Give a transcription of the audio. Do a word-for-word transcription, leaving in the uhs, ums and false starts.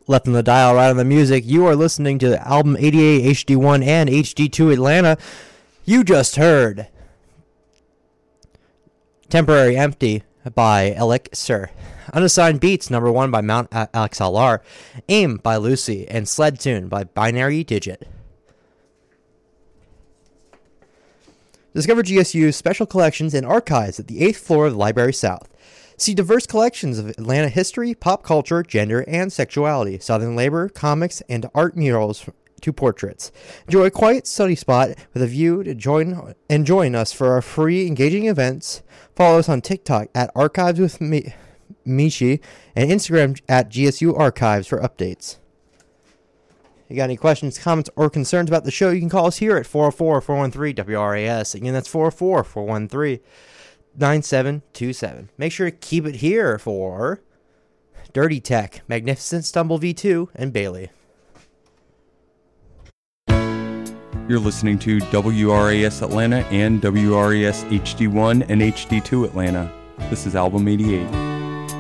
left on the dial, right on the music. You are listening to Album eighty-eight, H D one, and H D two Atlanta. You just heard Temporary Empty by Elixir. Unassigned Beats, number one by Mount X L R. Aim by Lucy. And Sled Tune by Binary Digit. Discover G S U's special collections and archives at the eighth floor of the Library South. See diverse collections of Atlanta history, pop culture, gender, and sexuality, Southern labor, comics, and art murals to portraits. Enjoy a quiet study spot with a view to join and join us for our free engaging events. Follow us on TikTok at Archives with Mi- Michi and Instagram at G S U Archives for updates. If you got any questions, comments, or concerns about the show, you can call us here at four oh four, four one three, W R A S. Again, that's four oh four, four one three, nine seven two seven. Make sure to keep it here for Dirty Tech, Magnificent Stumble V two, and Bailey. You're listening to W R A S Atlanta and W R A S H D one and H D two Atlanta. This is Album eighty-eight.